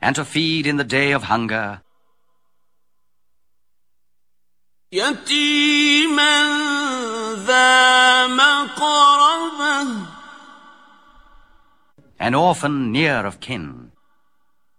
and to feed in the day of hunger, يتيما ذا مقربة, an orphan near of kin,